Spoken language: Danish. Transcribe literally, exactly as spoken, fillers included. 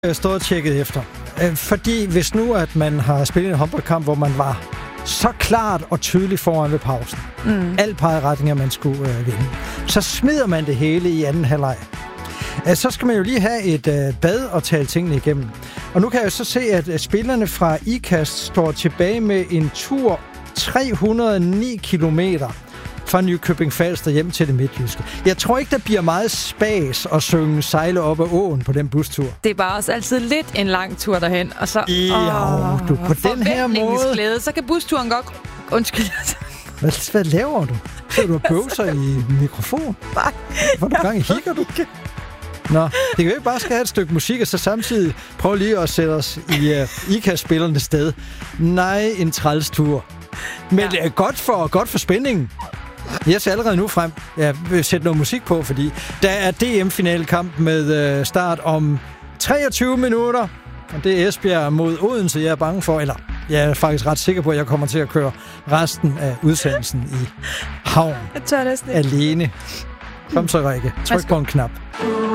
Jeg stod og tjekket efter. Fordi hvis nu, at man har spillet en håndboldkamp, hvor man var så klart og tydeligt foran ved pausen, mm. alt pegede retning, at man skulle øh, vinde, så smider man det hele i anden halvleg. Så skal man jo lige have et øh, bad og tale tingene igennem. Og nu kan jeg jo så se, at spillerne fra IKAST står tilbage med en tur tre hundrede og ni kilometer fra Nykøbing Falster hjem til det midtjyske. Jeg tror ikke, der bliver meget spas at synge sejle op ad åen på den bustur. Det er bare også altid lidt en lang tur derhen, og så ja, åh, du, på den her måde... glæde, så kan busturen godt... Undskyld. Hvad, hvad laver du? Så du bøvser i mikrofon? Nej. Hvor du gang i hikker du? Nå, det kan jo ikke bare skal have et stykke musik, og så samtidig prøve lige at sætte os i uh, IKAST-spillernes sted. Nej, en trælstur. Men ja. Det er godt for, godt for spændingen. Jeg ser allerede nu frem. Jeg vil sætte noget musik på, fordi der er D M-finalekamp med uh, start om treogtyve minutter. Og det er Esbjerg mod Odense, jeg er bange for. Eller jeg er faktisk ret sikker på, at jeg kommer til at køre resten af udsendelsen i havn. Jeg tør næsten ikke. Alene. Kom så, Rikke. Tryk på en knap.